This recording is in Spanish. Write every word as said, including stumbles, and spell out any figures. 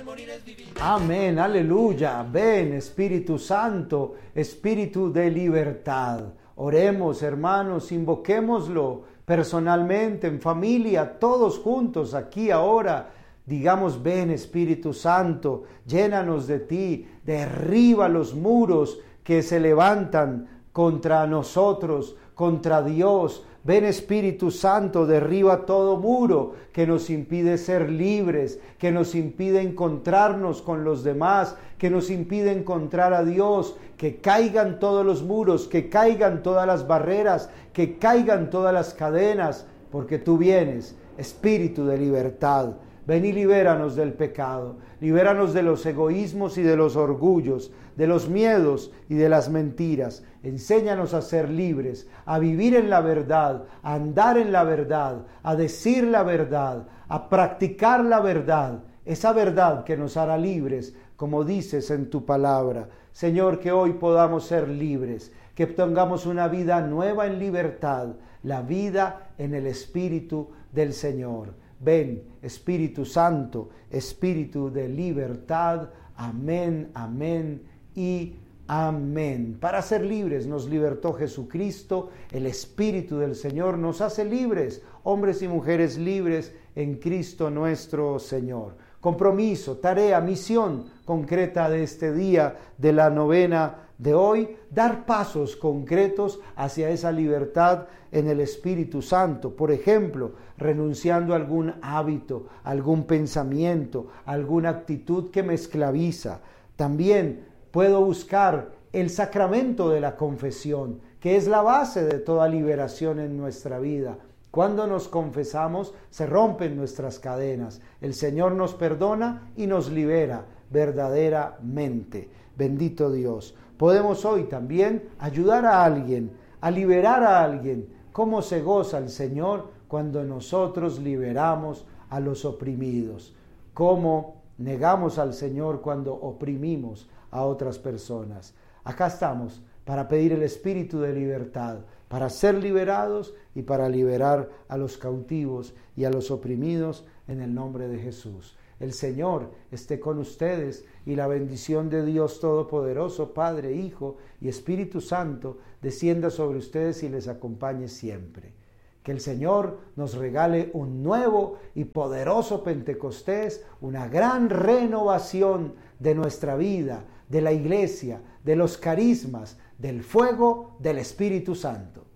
Amén, aleluya. Ven, Espíritu Santo, Espíritu de libertad. Oremos, hermanos, invoquémoslo personalmente, en familia, todos juntos, aquí, ahora. Digamos, ven, Espíritu Santo, llénanos de ti, derriba los muros que se levantan contra nosotros, contra Dios. Ven, Espíritu Santo, derriba todo muro que nos impide ser libres, que nos impide encontrarnos con los demás, que nos impide encontrar a Dios. Que caigan todos los muros, que caigan todas las barreras, que caigan todas las cadenas, porque tú vienes, Espíritu de libertad. Ven y libéranos del pecado, libéranos de los egoísmos y de los orgullos, de los miedos y de las mentiras. Enséñanos a ser libres, a vivir en la verdad, a andar en la verdad, a decir la verdad, a practicar la verdad, esa verdad que nos hará libres, como dices en tu palabra. Señor, que hoy podamos ser libres, que tengamos una vida nueva en libertad, la vida en el Espíritu del Señor. Ven, Espíritu Santo, Espíritu de libertad. Amén, amén y amén. Para ser libres nos libertó Jesucristo. El Espíritu del Señor nos hace libres, hombres y mujeres libres en Cristo nuestro Señor. Compromiso, tarea, misión concreta de este día de la novena de hoy, dar pasos concretos hacia esa libertad en el Espíritu Santo. Por ejemplo, renunciando a algún hábito, algún pensamiento, alguna actitud que me esclaviza. También puedo buscar el sacramento de la confesión, que es la base de toda liberación en nuestra vida. Cuando nos confesamos, se rompen nuestras cadenas. El Señor nos perdona y nos libera verdaderamente. Bendito Dios. Podemos hoy también ayudar a alguien, a liberar a alguien. ¿Cómo se goza el Señor cuando nosotros liberamos a los oprimidos? ¿Cómo negamos al Señor cuando oprimimos a otras personas? Acá estamos para pedir el espíritu de libertad, para ser liberados y para liberar a los cautivos y a los oprimidos en el nombre de Jesús. El Señor esté con ustedes y la bendición de Dios Todopoderoso, Padre, Hijo y Espíritu Santo, descienda sobre ustedes y les acompañe siempre. Que el Señor nos regale un nuevo y poderoso Pentecostés, una gran renovación de nuestra vida, de la iglesia, de los carismas, del fuego del Espíritu Santo.